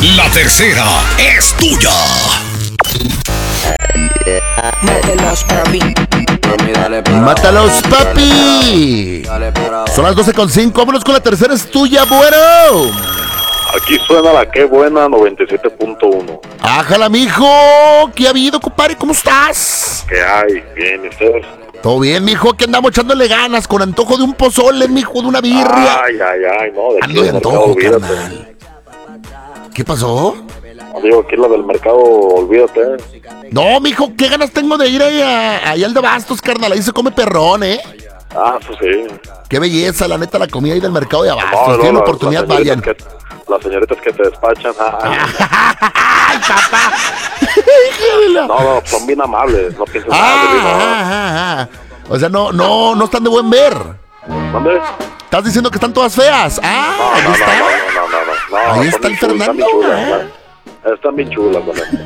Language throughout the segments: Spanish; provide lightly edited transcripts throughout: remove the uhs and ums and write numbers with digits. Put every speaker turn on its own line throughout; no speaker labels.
La tercera es tuya.
Mátalos, papi.
¡Mátalos, papi! Son las 12:05. Vámonos con la tercera, es tuya, bueno.
Aquí suena la que buena 97.1.
¡Ájala, mijo! ¿Qué ha habido, compadre? ¿Cómo estás?
¿Qué hay? Bien, ¿y ustedes?
Todo bien, mijo, que andamos echándole ganas, con antojo de un pozole, mijo, de una birria.
Ay, no, de aquí
Ando de
del mercado,
antojo,
olvídate.
carnal. ¿Qué pasó?
No, digo, aquí lo del mercado, olvídate.
No, mijo, qué ganas tengo de ir ahí al de Bastos, carnal. Ahí se come perrón, ¿eh?
Ah, eso sí.
Qué belleza, la neta, la comida ahí del mercado de Abastos.
No,
Tienen
las
oportunidad, vayan.
Las señoritas que te despachan.
¡Ay, papá!
No, son bien amables, no pienses nada.
O sea, no están de buen ver.
¿Dónde?
¿Estás diciendo que están todas feas? Ahí está.
No,
Ahí
son
está el
bien chulas,
Fernando.
Están bien chulas, con esto.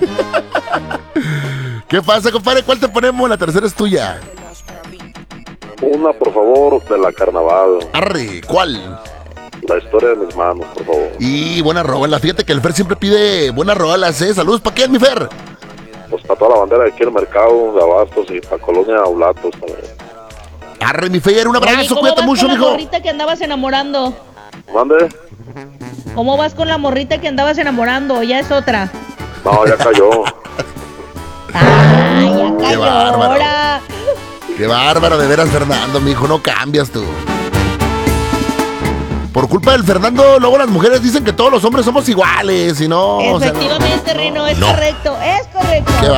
¿Qué pasa, compadre? ¿Cuál te ponemos? La tercera es tuya.
Una, por favor, de la carnaval.
Arre, ¿cuál?
La historia de mis manos, por favor.
Y buena rola. Fíjate que el Fer siempre pide buenas rolas, ¿eh? Saludos, ¿para quién, mi Fer?
Pues para toda la bandera de aquí en el mercado de Abastos y para Colonia Aulatos también.
Arre, mi Fer, un abrazo, cuídate mucho,
mijo. ¿Cómo vas con la morrita que andabas enamorando?
¿Mande?
¿Cómo vas con la morrita que andabas enamorando? ¿Ya es otra?
No, ya cayó.
¡Ay, ya
Qué
cayó!
bárbaro.
Ahora.
Qué bárbaro, de veras, Fernando, mijo, no cambias tú. Por culpa del Fernando, luego las mujeres dicen que todos los hombres somos iguales y no...
Efectivamente, Rino, es correcto, es correcto.
Qué